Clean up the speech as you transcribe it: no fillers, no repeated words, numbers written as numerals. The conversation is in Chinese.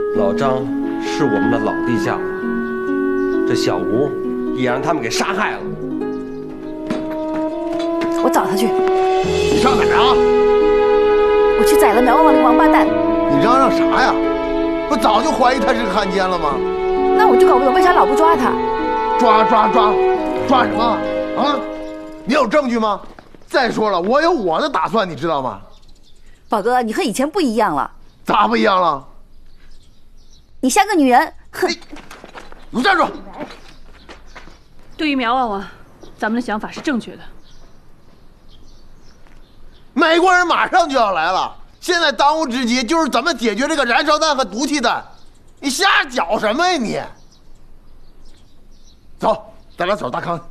老张是我们的老地下了，这小吴也让他们给杀害了。 我找他去。 你上哪儿啊？ 我去宰了苗旺旺那个王八蛋。 你嚷嚷啥呀？不早就怀疑他是个汉奸了吗？ 那我就搞不懂为啥老不抓他。 抓什么啊？你有证据吗？再说了，我有我的打算，你知道吗？ 宝哥，你和以前不一样了。 咋不一样了？ 你像个女人，哼！ 你站住！ 对于苗旺旺，咱们的想法是正确的。 美国人马上就要来了，现在当务之急就是怎么解决这个燃烧弹和毒气弹。你瞎搅什么呀你？走，咱俩走大坑。